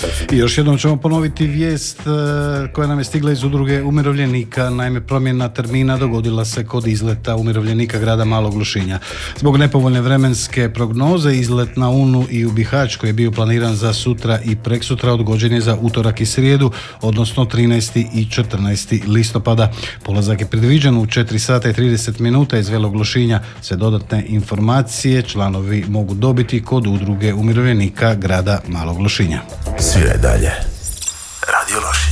I još jednom ćemo ponoviti vijest koja nam je stigla iz udruge umirovljenika. Naime, promjena termina dogodila se kod izleta umirovljenika grada Malog Lošinja. Zbog nepovoljne vremenske prognoze izlet na Unu i u Bihać koji je bio planiran za sutra i preksutra odgođen je za utorak i srijedu, odnosno 13. i 14. listopada. Polazak je predviđen u 4 sata i 30 minuta iz Velog Lošinja. Sve dodatne informacije članovi mogu dobiti kod udruge umirovljenika grada Malog Lošinja. Sviraj dalje. Radio Lošinj.